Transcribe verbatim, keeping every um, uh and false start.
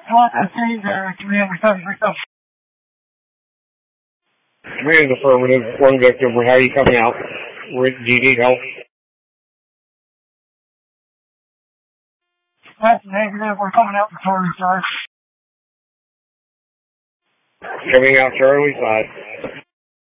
Well, I see there, Commander seven three seven. Command affirmative, one victim, how are you coming out? Do you need help? That's negative, we're coming out to Charlie side. Coming out Charlie side.